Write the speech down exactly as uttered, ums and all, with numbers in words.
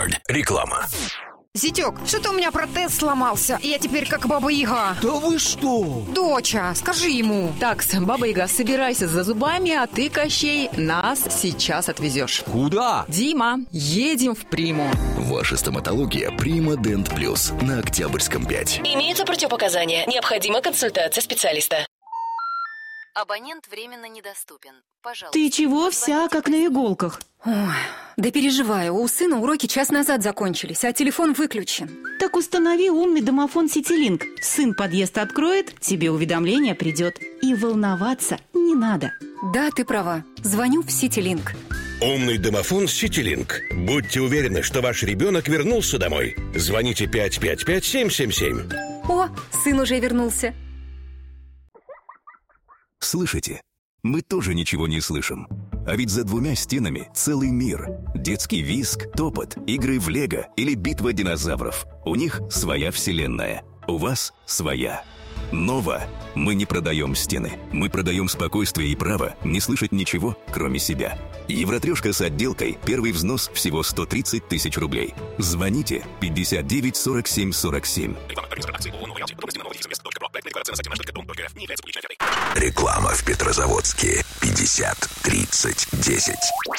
Award. Реклама. Зятёк, что-то у меня протез сломался, и я теперь как Баба-Яга. Да вы что? Доча, скажи ему. Такс, Баба-Яга, собирайся за зубами, а ты, Кощей, нас сейчас отвезешь. Куда? Дима, едем в Приму. Ваша стоматология Прима Дент Плюс на Октябрьском пять. Имеются противопоказания. Необходима консультация специалиста. Абонент временно недоступен. Пожалуйста. Ты чего вся как на иголках? Ой, да переживаю, у сына уроки час назад закончились, а телефон выключен. Так установи умный домофон Ситилинк. Сын подъезд откроет, тебе уведомление придет. И волноваться не надо. Да, ты права. Звоню в Ситилинк. Умный домофон Ситилинк. Будьте уверены, что ваш ребенок вернулся домой. Звоните пять пять пять семь семь семь. О, сын уже вернулся. Слышите? Мы тоже ничего не слышим. А ведь за двумя стенами целый мир. Детский визг, топот, игры в лего или битва динозавров. У них своя вселенная. У вас своя. Нова. Мы не продаем стены. Мы продаем спокойствие и право не слышать ничего, кроме себя. Евротрешка с отделкой. Первый взнос всего сто тридцать тысяч рублей. Звоните пятьдесят девять сорок семь сорок семь. Реклама в Петрозаводске. пятьдесят тридцать десять.